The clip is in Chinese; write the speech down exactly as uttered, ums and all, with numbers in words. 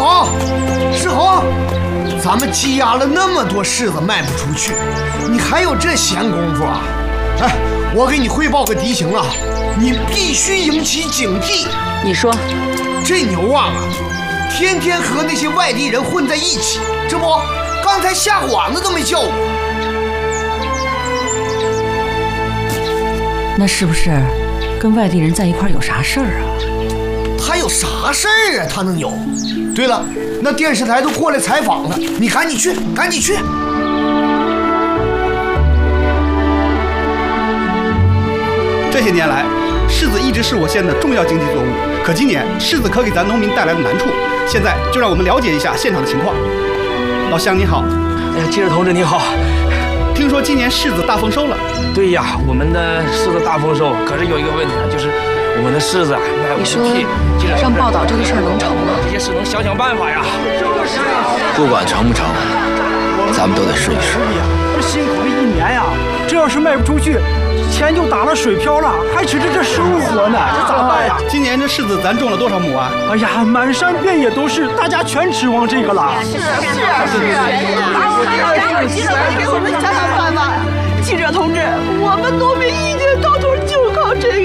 红，世红，咱们积压了那么多柿子卖不出去，你还有这闲工夫啊？哎，我给你汇报个敌情啊，你必须引起警惕。 你说， 这牛旺啊，天天和那些外地人混在一起，这不，刚才下馆子都没叫我。 那是不是跟外地人在一块有啥事儿啊？ 他有啥事儿啊？他能有？对了，那电视台都过来采访了，你赶紧去，赶紧去。 这些年来，柿子一直是我县的重要经济作物。可今年柿子可给咱农民带来了难处，现在就让我们了解一下现场的情况。老乡你好， 哎，记者同志你好。 听说今年柿子大丰收了。 对呀，我们的柿子大丰收，可是有一个问题啊，就是我们的柿子啊卖不出去。 让报道这个事儿能成吗？ 这些事能想想办法呀。 不管成不成，咱们都得试一试。 这辛苦了一年呀，这要是卖不出去，钱就打了水漂了，还指着这生活呢，这咋办呀？ 今年这柿子咱种了多少亩啊？ 哎呀，满山遍野都是，大家全指望这个了。 是啊是啊是啊，记者给我们想想办法。记者同志，我们农民一年到头就靠这个。